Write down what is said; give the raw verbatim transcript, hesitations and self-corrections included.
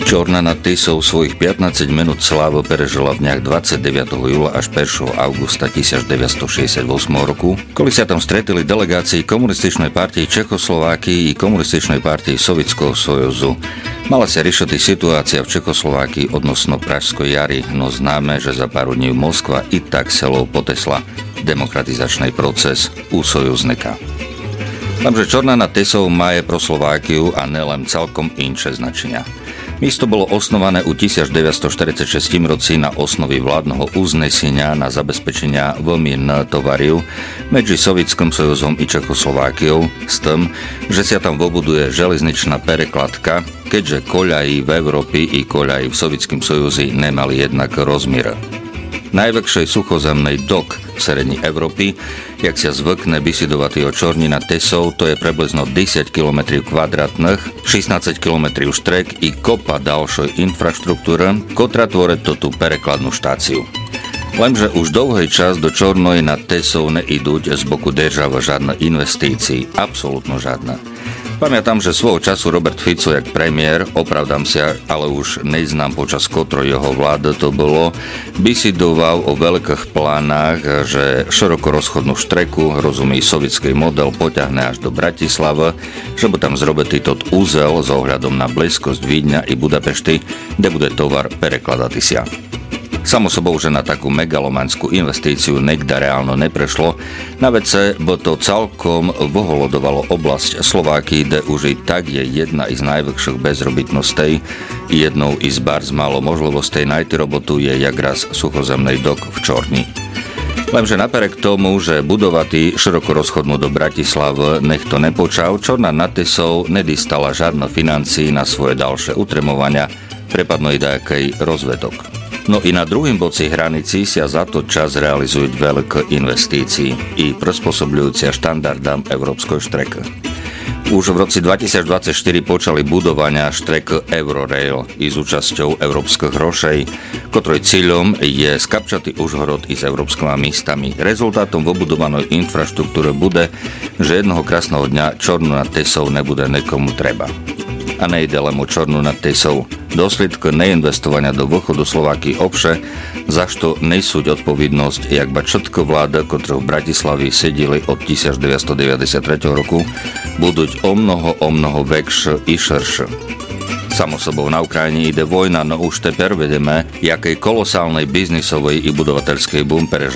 Čorna nad Tisou svojich pätnásť minút slávu prežila v dňach dvadsaťdeviateho júla až prvého augusta devätnásťstošesťdesiatosem roku, kedy sa tam stretili delegácii Komunističnej partii Čechoslovákii i Komunističnej partii Sovětského sojuzu. Mala sa riešiť situácia v Čechoslovákii odnosno Pražskej jary, no známe, že za pár dní Moskva i tak celou potesla demokratizačný proces u sojuznika. Lenže Čorna nad Tisou má je pro Slovákiu a nelen celkom inče značenia. Místo bolo osnované u devätnásťstoštyridsaťšesť roci na osnovi vládneho uznesenia na zabezpečenia vlmien tovariu medzi Sovětským sojuzom i Čechoslovákiou s tým, že sa tam vobuduje železničná perekladka, keďže koľají v Európe i koľají v Sovětském sojuzi nemali jednak rozmier. Najväčšej suchozemnej dok v srední Európy, jak sa zvykne vysidovať o Čorni nad Tisou, to je približno desať kilometrov kvadratných, šestnásť kilometrov štrek i kopa ďalšej infraštruktúry, ktorá tvorí tú perekladnú štáciu. Lenže už dlhý čas do Čornej nad Tisou neidúť z boku država žiadne investície, absolútno žiadne. Pamätám, že svojho času Robert Fico, jak premiér, opravdám sa, ale už neznám počas kotro jeho vlády to bolo, bisidoval o veľkých plánach, že široko rozchodnú štreku, rozumí sovietský model, poťahne až do Bratislavy, že by tam zrobiť týto úzel s ohľadom na blízkosť Vídňa i Budapešty, kde bude tovar prekladať sa. Samo sobou, že na takú megalomanskú investíciu nekda reálno neprešlo, na vece bo to celkom voholodovalo oblasť Slováky, kde už i tak je jedna z najväčších bezrobitností, jednou i z bar z málo možností najty robotu je jak raz suchozemnej dok v Čorni. Lenže napriek tomu, že budovatý široko rozchodnú do Bratislavy nech to nepočal, Čorna nad Tisou nedistala žiadne financií na svoje ďalšie utremovania, prepadno i dajakej rozvedok. No i na druhým boci hranici sa za to čas realizujú veľké investície i prispôsobujúcia štandardám európskej štreky. Už v roci dvetisícdvadsaťštyri počali budovania štreky Eurorail i s účasťou európskych hrošej, ktorej cieľom je skapčatý Užhorod i s európskymi místami. Rezultátom vobudovanej infraštruktúry bude, že jednoho krásneho dňa Čornu nad Tisou nebude nekomu treba. A nejde len o Čornu nad Tisou. Dôsledky neinvestovania do východu Slováky obše, za što nesúť odpovednosť, jak ba všetko vláda, ktoré v Bratislavi sedeli od devätnásťstodeväťdesiattri roku, budú o mnoho, o mnoho väčšie i širšie. Samo sobou na Ukrajine ide vojna, no už teper vedeme, jakej kolosálnej biznisovej i budovateľskej boom